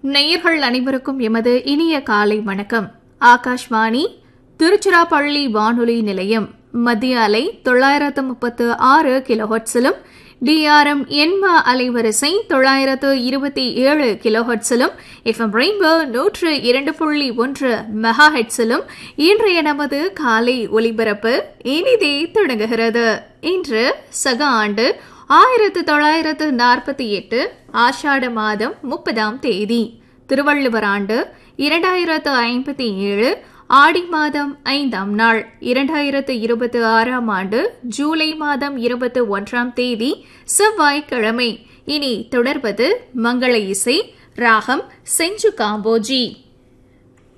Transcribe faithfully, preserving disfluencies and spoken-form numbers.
நேயர்கள் அனைவருக்கும் எமது இனிய காலை வணக்கம். ஆகாஷ்வாணி திருச்சிராப்பள்ளி வானொலி நிலையம் மத்திய அலை தொள்ளாயிரத்து முப்பத்து ஆறு கிலோஹெர்ட்ஸிலும் டிஆர்எம் எண்ம அலைவரிசை தொள்ளாயிரத்து இருபத்தி ஏழு கிலோஹெர்ட்ஸிலும் எஃப்எம் ரெயின்போ நூற்று இரண்டு புள்ளி ஒன்று மெகா ஹெட்ஸிலும் இன்றைய நமது காலை ஒலிபரப்பு இனிதே தொடங்குகிறது. இன்று சக ஆண்டு ஆயிரத்து தொள்ளாயிரத்து நாற்பத்தி எட்டு ஆஷாட மாதம் முப்பதாம் தேதி, திருவள்ளுவர் ஆண்டு இரண்டாயிரத்து ஐம்பத்தி ஏழு ஆடி மாதம் ஐந்தாம் நாள், இரண்டாயிரத்து இருபத்தி ஆறாம் ஆண்டு ஜூலை மாதம் இருபத்தி ஒன்றாம் தேதி செவ்வாய்க்கிழமை. இனி தொடர்வது மங்கள இசை, ராகம் செஞ்சு காம்போஜி.